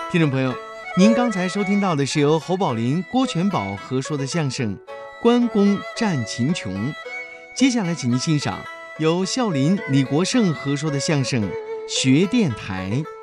听众朋友，您刚才收听到的是由侯宝林、郭全宝合说的相声《关公战秦琼》。接下来，请您欣赏由孝林、李国盛合说的相声《学电台》。